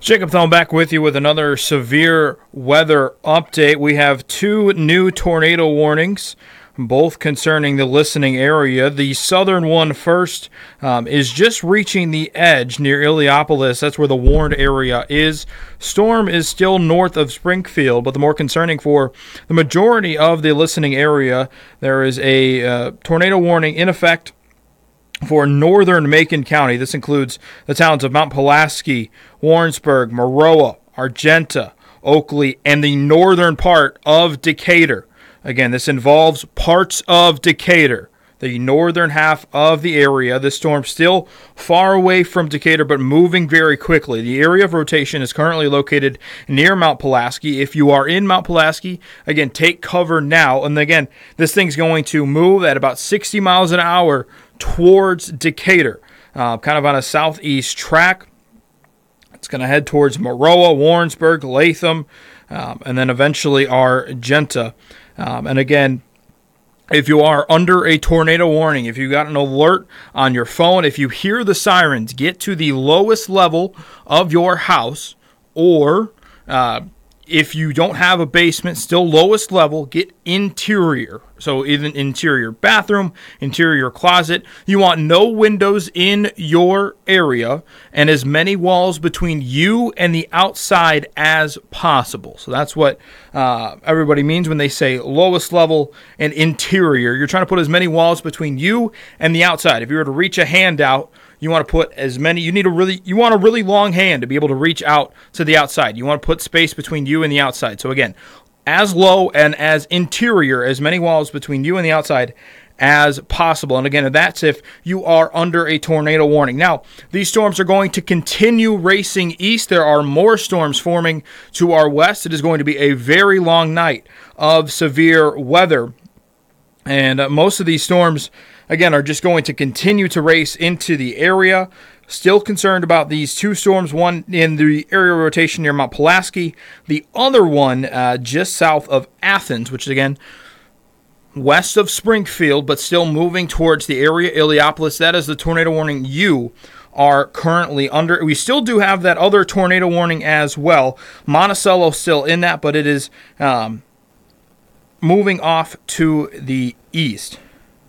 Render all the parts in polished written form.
Jacob Thone back with you with another severe weather update. We have two new tornado warnings, both concerning the listening area. The southern one first is just reaching the edge near Illiopolis. That's where the warned area is. Storm is still north of Springfield, but the more concerning for the majority of the listening area, there is a tornado warning in effect for northern Macon County. This includes the towns of Mount Pulaski, Warrensburg, Maroa, Argenta, Oakley, and the northern part of Decatur. Again, this involves parts of Decatur, the northern half of the area. This storm still far away from Decatur, but moving very quickly. The area of rotation is currently located near Mount Pulaski. If you are in Mount Pulaski, again, take cover now. And again, this thing's going to move at about 60 miles an hour towards Decatur, kind of on a southeast track. It's going to head towards Maroa, Warrensburg, Latham, and then eventually Argenta. And again, if you are under a tornado warning, if you got an alert on your phone, if you hear the sirens, get to the lowest level of your house, or if you don't have a basement, still lowest level, get interior. So even interior bathroom, interior closet. You want no windows in your area and as many walls between you and the outside as possible. So that's what everybody means when they say lowest level and interior. You're trying to put as many walls between you and the outside. If you were to reach a hand out, you want to put as many, you want a really long hand to be able to reach out to the outside. You want to put space between you and the outside. So again, as low and as interior, as many walls between you and the outside as possible. And again, that's if you are under a tornado warning. Now, these storms are going to continue racing east. There are more storms forming to our west. It is going to be a very long night of severe weather. And most of these storms, again, are just going to continue to race into the area. Still concerned about these two storms, one in the area of rotation near Mount Pulaski, the other one just south of Athens, which is, again, west of Springfield, but still moving towards the area, Illiopolis. That is the tornado warning you are currently under. We still do have that other tornado warning as well. Monticello still in that, but it is moving off to the east.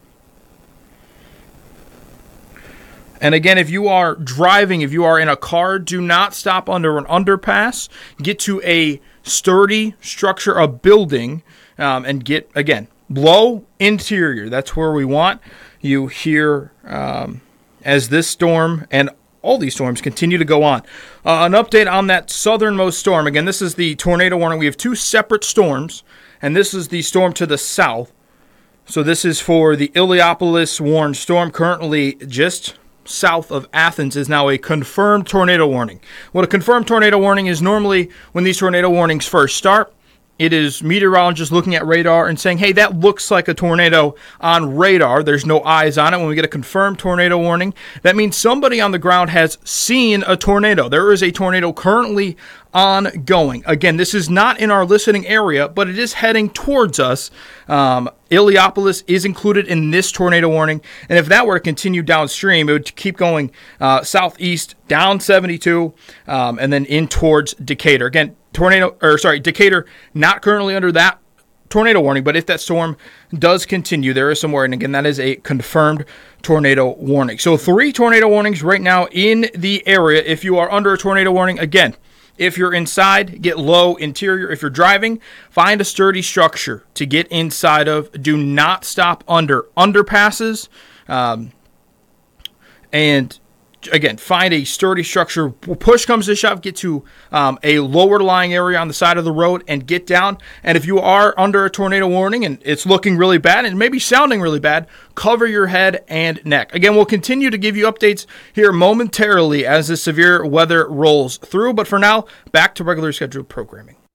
And again, if you are driving, if you are in a car, do not stop under an underpass. Get to a sturdy structure, a building, and get, again, low interior. That's where we want you here as this storm and all these storms continue to go on. An update on that southernmost storm. Again, this is the tornado warning. We have two separate storms, and this is the storm to the south. So this is for the Illiopolis warned storm, currently just south of Athens, is now a confirmed tornado warning. What a confirmed tornado warning is, normally when these tornado warnings first start, it is meteorologists looking at radar and saying, hey, that looks like a tornado on radar. There's no eyes on it. When we get a confirmed tornado warning, that means somebody on the ground has seen a tornado. There is a tornado currently ongoing. Again, this is not in our listening area, but it is heading towards us. Illiopolis is included in this tornado warning, and if that were to continue downstream, it would keep going southeast down 72 and then in towards Decatur. Again, Decatur not currently under that tornado warning, but if that storm does continue, there is some warning. Again, that is a confirmed tornado warning. So 3 tornado warnings right now in the area. If you are under a tornado warning, again, if you're inside, get low interior. If you're driving, find a sturdy structure to get inside of. Do not stop under underpasses. And again, find a sturdy structure. Push comes to shove, get to a lower lying area on the side of the road and get down. And if you are under a tornado warning and it's looking really bad and maybe sounding really bad, cover your head and neck. Again, we'll continue to give you updates here momentarily as the severe weather rolls through. But for now, back to regular scheduled programming.